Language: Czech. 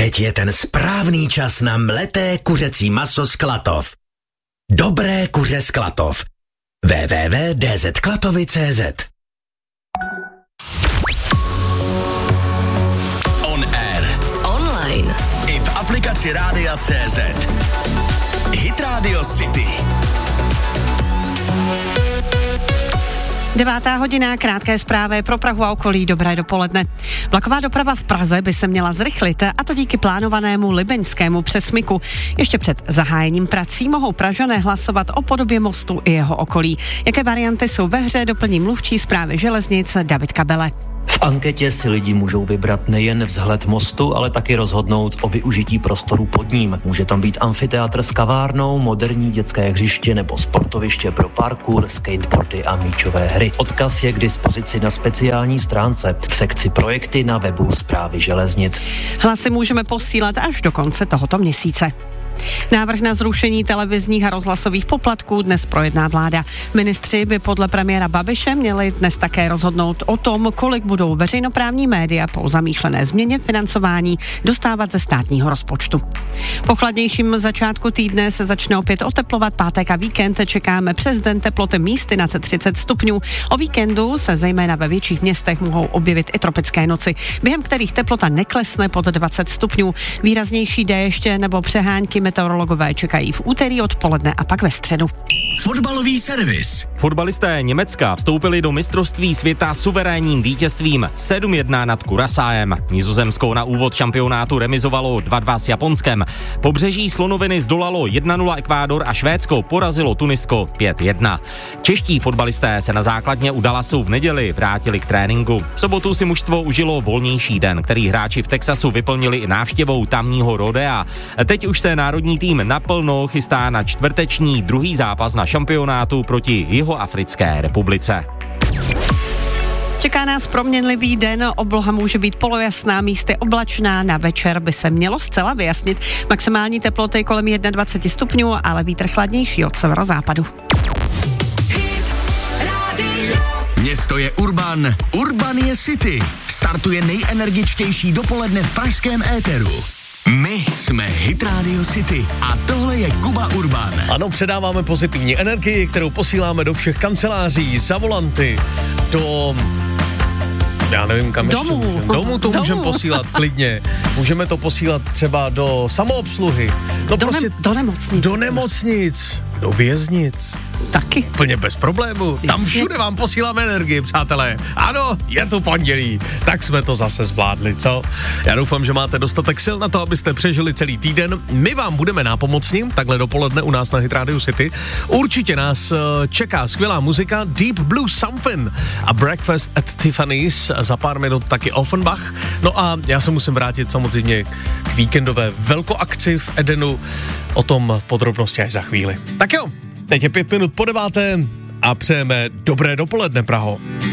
Teď je ten správný čas na mleté kuřecí maso z Klatov. Dobré kuře z Klatov. www.dzklatovy.cz. On air. Online. I v aplikaci Rádia CZ. Hit Radio City. 9. hodina, krátké zprávy pro Prahu a okolí, dobré dopoledne. Vlaková doprava v Praze by se měla zrychlit, a to díky plánovanému libeňskému přesmyku. Ještě před zahájením prací mohou Pražané hlasovat o podobě mostu i jeho okolí. Jaké varianty jsou ve hře, doplní mluvčí Správy železnic David Kabele. V anketě si lidi můžou vybrat nejen vzhled mostu, ale taky rozhodnout o využití prostoru pod ním. Může tam být amfiteátr s kavárnou, moderní dětské hřiště nebo sportoviště pro parkour, skateboardy a míčové hry. Odkaz je k dispozici na speciální stránce v sekci projekty na webu Správy železnic. Hlasy můžeme posílat až do konce tohoto měsíce. Návrh na zrušení televizních a rozhlasových poplatků dnes projedná vláda. Ministři by podle premiéra Babiše měli dnes také rozhodnout o tom, kolik budou veřejnoprávní média po zamýšlené změně financování dostávat ze státního rozpočtu. Po chladnějším začátku týdne se začne opět oteplovat, pátek a víkend čekáme přes den teploty místy nad 30 stupňů. O víkendu se zejména ve větších městech mohou objevit i tropické noci, během kterých teplota neklesne pod 20 stupňů. Výraznější déšť nebo přehánky meteorologové čekají v úterý odpoledne a pak ve středu. Fotbalový servis. Fotbalisté Německa vstoupili do mistrovství světa suverénním vítězstvím 7-1 nad Curaçaem. Nizozemsko na úvod šampionátu remizovalo 2-2 s Japonskem. Pobřeží Slonoviny zdolalo 1-0 Ekvádor a Švédsko porazilo Tunisko 5-1. Čeští fotbalisté se na základně u Dallasu v neděli vrátili k tréninku. V sobotu si mužstvo užilo volnější den, který hráči v Texasu vyplnili i návštěvou tamního rodea. Teď už se národní tým naplno chystá na čtvrteční druhý zápas na šampionátu proti Jihoafrické republice. Čeká nás proměnlivý den, obloha může být polojasná, místy oblačná, na večer by se mělo zcela vyjasnit. Maximální teploty kolem 21 stupňů, ale vítr chladnější od severozápadu. Město je Urban, Urban je City. Startuje nejenergičtější dopoledne v pražském éteru. My jsme Hit Radio City a tohle je Kuba Urban. Ano, předáváme pozitivní energii, kterou posíláme do všech kanceláří, za volanty, do... Já nevím, kam ještě můžeme. Domů to můžeme posílat klidně. Můžeme to posílat třeba do samoobsluhy. Do nemocnic. Do nemocnic. Do věznic. Taky. Úplně bez problému. Tam všude vám posíláme energii, přátelé. Ano, je to pondělí. Tak jsme to zase zvládli, co? Já doufám, že máte dostatek sil na to, abyste přežili celý týden. My vám budeme nápomocní, takhle dopoledne u nás na Hit Radio City. Určitě nás čeká skvělá muzika, Deep Blue Something a Breakfast at Tiffany's, za pár minut taky Offenbach. No a já se musím vrátit samozřejmě k víkendové velkoakci v Edenu. O tom podrobnosti až za chvíli. Tak jo, teď je 5 minut po 9 a přejeme dobré dopoledne, Praho.